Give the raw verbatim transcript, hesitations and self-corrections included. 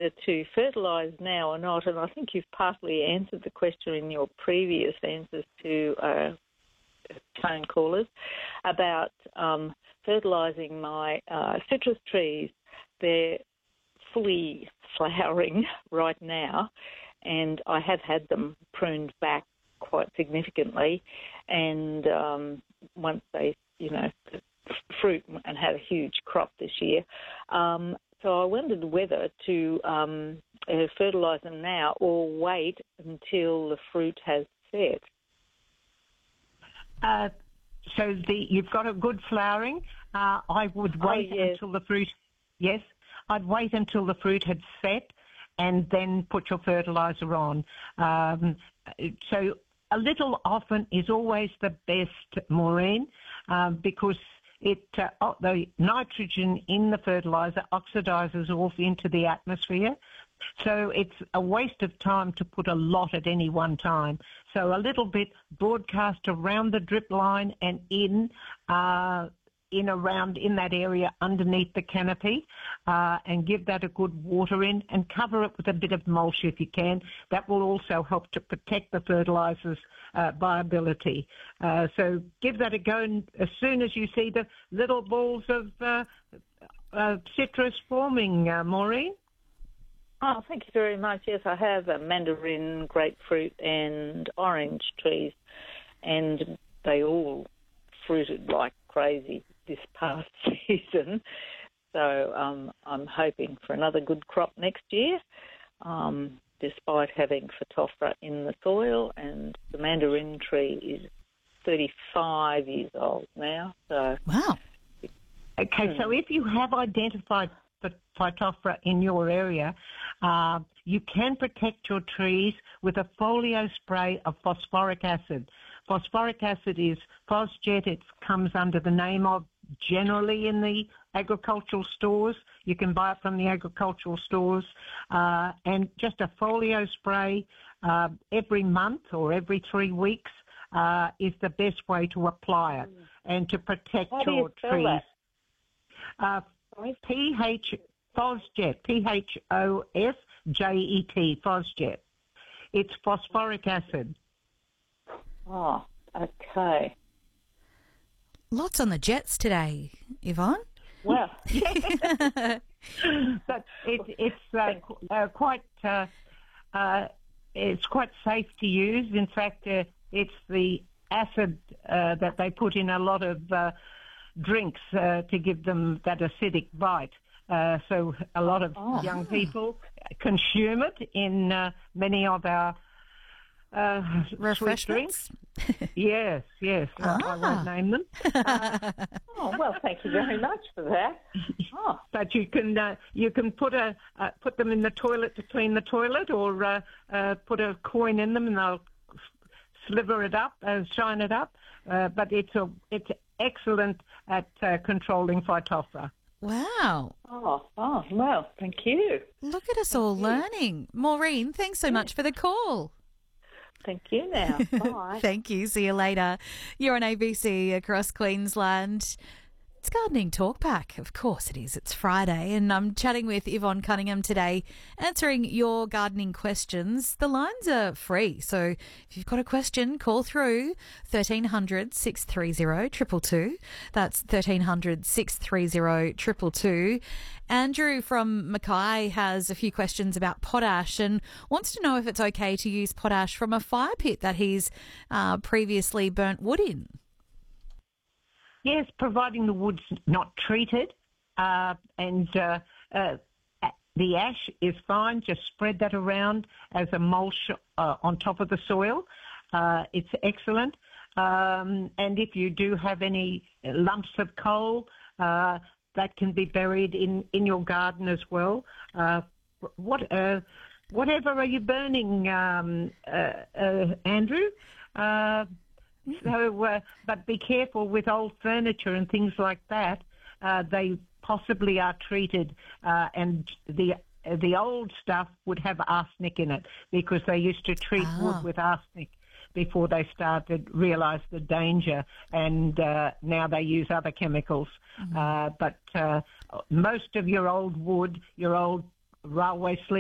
whether to fertilise now or not, and I think you've partly answered the question in your previous answers to uh, phone callers about um, fertilising my uh, citrus trees. They're fully flowering right now, and I have had them pruned back quite significantly, and um, once they, you know, fruit and had a huge crop this year. Um, so I wondered whether to um, uh, fertilise them now or wait until the fruit has set. Uh, so the you've got a good flowering. Uh, I would wait oh, yes. until the fruit. Yes, I'd wait until the fruit had set, and then put your fertiliser on. Um, so a little often is always the best, Maureen, um, because it uh, oh, the nitrogen in the fertiliser oxidises off into the atmosphere. So it's a waste of time to put a lot at any one time. So a little bit broadcast around the drip line and in, uh, in around in that area underneath the canopy, uh, and give that a good water in and cover it with a bit of mulch if you can. That will also help to protect the fertilisers' uh, viability. Uh, so give that a go, and as soon as you see the little balls of uh, uh, citrus forming, uh, Maureen. Oh, thank you very much. Yes, I have a mandarin, grapefruit and orange trees, and they all fruited like crazy this past season. So um, I'm hoping for another good crop next year, um, despite having Phytophthora in the soil. And the mandarin tree is thirty-five years old now. So wow. Okay, so if you have identified the Phytophthora in your area, uh, you can protect your trees with a folio spray of phosphoric acid. Phosphoric acid is Phosjet. It comes under the name of generally in the agricultural stores. You can buy it from the agricultural stores. Uh, and just a folio spray uh, every month or every three weeks uh, is the best way to apply it and to protect How do your you spell trees. That? Uh, P H Phosjet, P H O S J E T, Phosjet. It's phosphoric acid. Oh, okay. Lots on the jets today, Yvonne. Well, but it, it's uh, uh, quite uh, uh, it's quite safe to use. In fact, uh, it's the acid uh, that they put in a lot of uh, drinks uh, to give them that acidic bite. Uh, so a lot of oh. young people consume it in uh, many of our uh, refreshments. Sweet drinks. yes, yes. Ah. I, I won't name them. Uh, oh well, thank you very much for that. Oh. But you can uh, you can put a uh, put them in the toilet to clean the toilet, or uh, uh, put a coin in them and they'll sliver it up, uh, shine it up. Uh, but it's a it's excellent at uh, controlling Phytophthora. Wow. Oh, oh, well, thank you. Look at us all learning. Maureen, thanks so much for the call. Thank you now. Bye. Thank you. See you later. You're on A B C across Queensland. It's Gardening Talk Back. Of course it is. It's Friday and I'm chatting with Yvonne Cunningham today, answering your gardening questions. The lines are free, so if you've got a question, call through thirteen hundred, six three zero, two two two. That's thirteen hundred, six three zero, two two two. Andrew from Mackay has a few questions about potash and wants to know if it's okay to use potash from a fire pit that he's uh, previously burnt wood in. Yes, providing the wood's not treated, uh, and uh, uh, the ash is fine. Just spread that around as a mulch uh, on top of the soil. Uh, it's excellent. Um, and if you do have any lumps of coal, uh, that can be buried in, in your garden as well. Uh, what, uh, whatever are you burning, um, uh, uh, Andrew? Uh, So, uh, but be careful with old furniture and things like that. Uh, they possibly are treated, uh, and the the old stuff would have arsenic in it because they used to treat Ah. wood with arsenic before they started realise the danger, and uh, now they use other chemicals. Mm-hmm. Uh, but uh, most of your old wood, your old railway sleeve